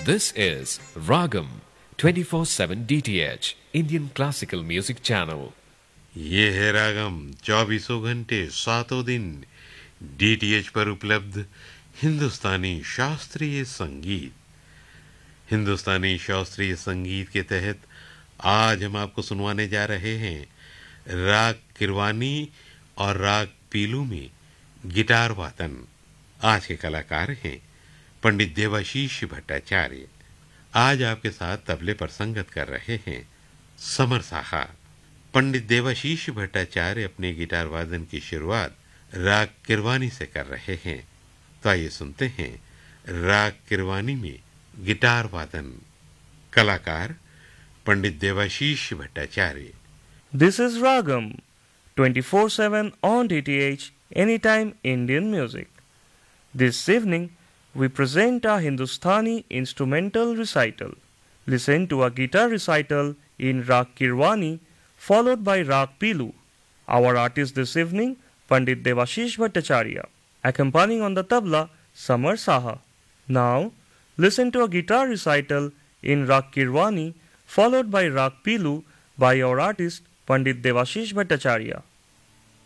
This is Ragam 24/7 DTH Indian Classical Music Channel. ये है रागम 24 घंटे 7 दिन डीटीएच पर उपलब्ध हिंदुस्तानी शास्त्रीय संगीत। हिंदुस्तानी शास्त्रीय संगीत के तहत आज हम आपको सुनवाने जा रहे हैं राग किरवानी और राग पीलू में गिटार वादन। आज के कलाकार हैं पंडित देवाशीष भट्टाचार्य। आज आपके साथ तबले पर संगत कर रहे हैं समर साहा। पंडित देवाशीष भट्टाचार्य अपने गिटार वादन की शुरुआत राग किरवानी से कर रहे हैं। तो आइए सुनते हैं राग किरवानी में गिटार वादन। कलाकार पंडित Debashish Bhattacharya. This is Ragam 24/7 on DTH Anytime Indian Music. This evening we present a Hindustani instrumental recital. Listen to a guitar recital in Rag Kirwani followed by Rag Pilu. Our artist this evening Pandit Devashish Bhattacharya, accompanying on the tabla Samar Saha. Now listen to a guitar recital in Rag Kirwani followed by Rag Pilu by our artist Pandit Devashish Bhattacharya.